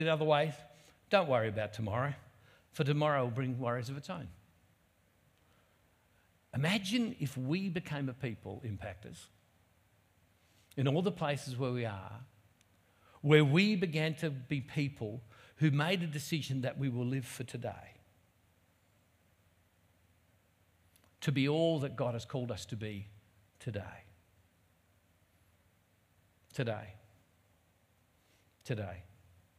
the other way, don't worry about tomorrow, for tomorrow will bring worries of its own. Imagine if we became a people, Impactors, in all the places where we are, where we began to be people who made a decision that we will live for today, to be all that God has called us to be today. Today. Today.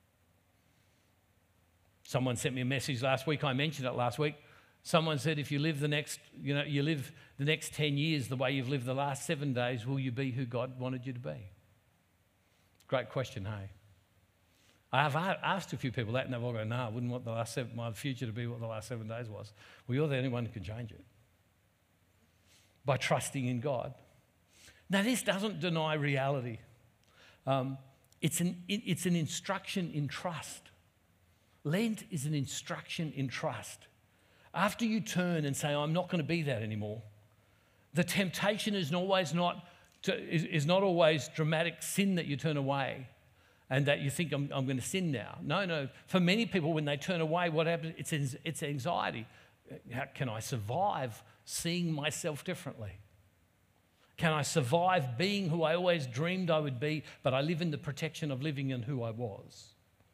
Someone sent me a message last week. I mentioned it last week. Someone said, if you live the next 10 years the way you've lived the last 7 days, will you be who God wanted you to be? Great question, hey? I've asked a few people that, and they've all gone, no, I wouldn't want my future to be what the last 7 days was. Well, you're the only one who can change it. By trusting in God. Now, this doesn't deny reality. It's an instruction in trust. Lent is an instruction in trust. After you turn and say, I'm not going to be that anymore, the temptation is not always dramatic sin that you turn away and that you think, I'm going to sin now. No. For many people, when they turn away, what happens? It's anxiety. How can I survive seeing myself differently? Can I survive being who I always dreamed I would be, but I live in the protection of living in who I was?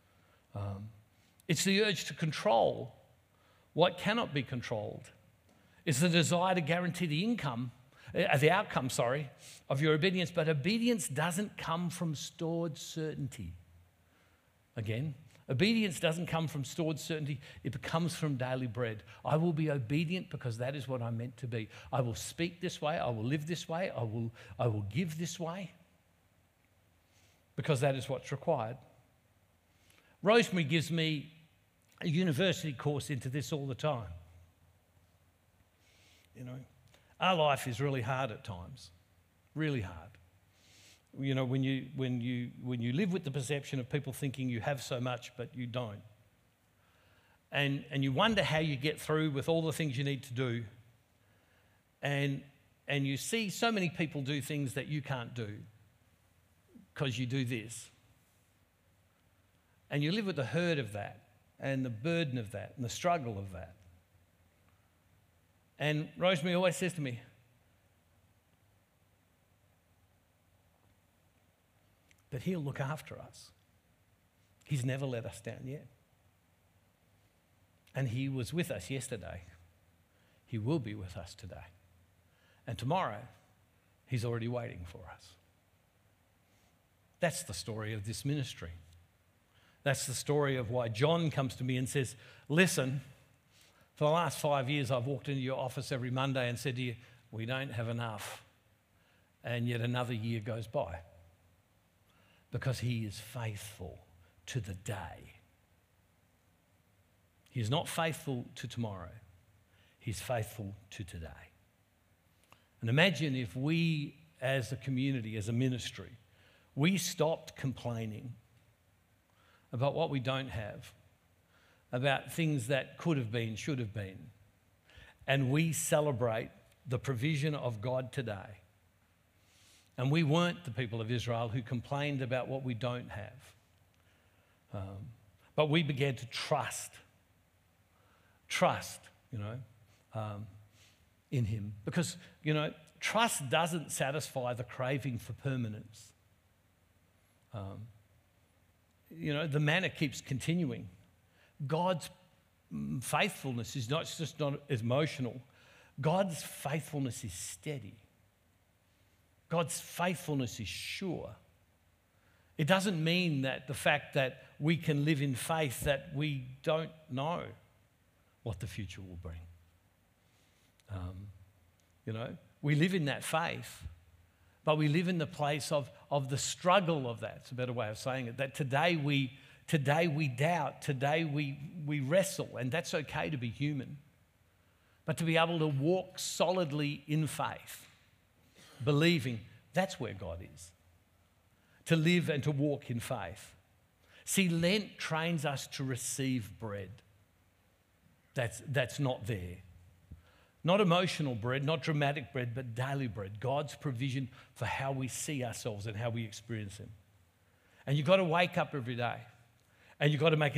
It's the urge to control what cannot be controlled. It's the desire to guarantee the outcome of your obedience, but obedience doesn't come from stored certainty. Again, obedience doesn't come from stored certainty, it comes from daily bread. I will be obedient because that is what I'm meant to be. I will speak this way, I will live this way, I will give this way, because that is what's required. Rosemary gives me a university course into this all the time. You know, our life is really hard at times, really hard. You know, when you live with the perception of people thinking you have so much but you don't, and you wonder how you get through with all the things you need to do, and you see so many people do things that you can't do because you do this, and you live with the hurt of that and the burden of that and the struggle of that. And Rosemary always says to me, but he'll look after us. He's never let us down yet. And he was with us yesterday. He will be with us today. And tomorrow, he's already waiting for us. That's the story of this ministry. That's the story of why John comes to me and says, listen, for the last 5 years, I've walked into your office every Monday and said to you, we don't have enough. And yet another year goes by. Because he is faithful to the day. He is not faithful to tomorrow. He's faithful to today. And imagine if we, as a community, as a ministry, we stopped complaining about what we don't have, about things that could have been, should have been, and we celebrate the provision of God today. And we weren't the people of Israel who complained about what we don't have. But we began to trust, in him. Because, trust doesn't satisfy the craving for permanence. The manna keeps continuing. God's faithfulness is not emotional. God's faithfulness is steady. God's faithfulness is sure. It doesn't mean that the fact that we can live in faith that we don't know what the future will bring. We live in that faith, but we live in the place of the struggle of that. It's a better way of saying it. That today we doubt, today we wrestle, and that's okay to be human. But to be able to walk solidly in faith, believing that's where God is. To live and to walk in faith. See, Lent trains us to receive bread. That's not there. Not emotional bread, not dramatic bread, but daily bread. God's provision for how we see ourselves and how we experience him. And you've got to wake up every day And you've got to make